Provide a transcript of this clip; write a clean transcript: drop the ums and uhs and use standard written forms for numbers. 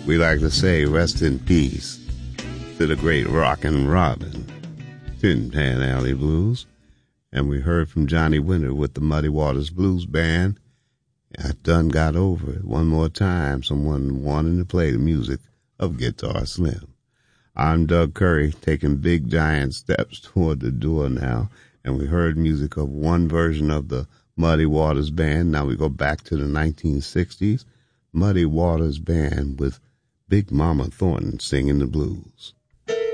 We like to say rest in peace to the great Rockin' Robin, Tin Pan Alley Blues. And we heard from Johnny Winter with the Muddy Waters Blues Band. I done got over it one more time, someone wanting to play the music of Guitar Slim. I'm Doug Curry, taking big giant steps toward the door now, and we heard music of one version of the Muddy Waters Band. Now we go back to the 1960s, Muddy Waters Band with Big Mama Thornton singing the blues.